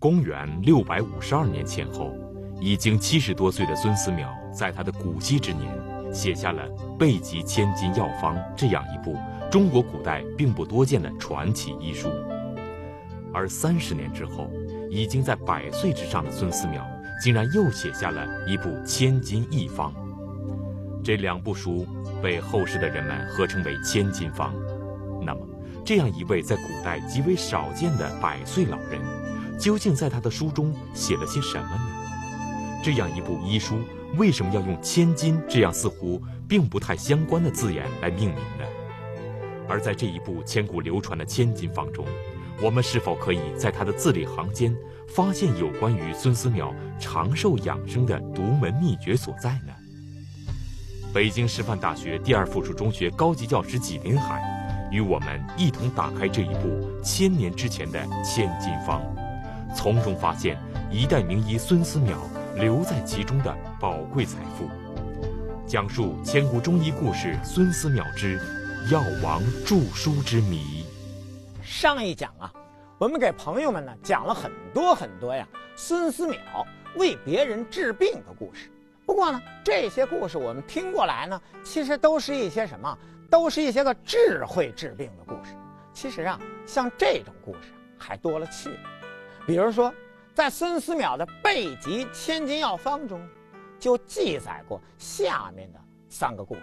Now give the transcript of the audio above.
公元652年前后，已经70多岁的孙思邈在他的古稀之年，写下了《备急千金药方》这样一部中国古代并不多见的传奇医书。而30年之后，已经在100岁之上的孙思邈，竟然又写下了一部《千金义方》。这2部书被后世的人们合称为千金方。那么，这样一位在古代极为少见的100岁老人，究竟在他的书中写了些什么呢？这样一部医书为什么要用千金这样似乎并不太相关的字眼来命名呢？而在这一部千古流传的千金方中，我们是否可以在他的字里行间发现有关于孙思邈长寿养生的独门秘诀所在呢？北京师范大学第2附属中学高级教师纪林海与我们一同打开这一部1000年之前的千金方，从中发现一代名医孙思邈留在其中的宝贵财富，讲述千古中医故事孙思邈之药王著书之谜。 上一讲我们给朋友们讲了很多呀孙思邈为别人治病的故事。不过这些故事我们听过来其实都是一些什么？都是一些个智慧治病的故事。其实像这种故事还多了去了。比如说，在孙思邈的《备急千金药方》中，就记载过下面的3个故事。